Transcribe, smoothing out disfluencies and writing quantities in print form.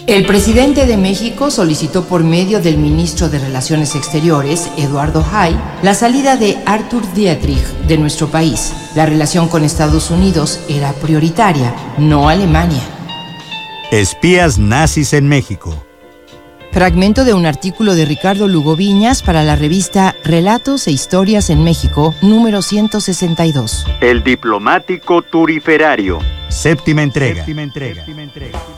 El presidente de México solicitó por medio del ministro de Relaciones Exteriores, Eduardo Hay, la salida de Arthur Dietrich de nuestro país. La relación con Estados Unidos era prioritaria, no Alemania. Espías nazis en México. Fragmento de un artículo de Ricardo Lugo Viñas para la revista Relatos e Historias en México, número 162. El diplomático turiferario. Séptima entrega.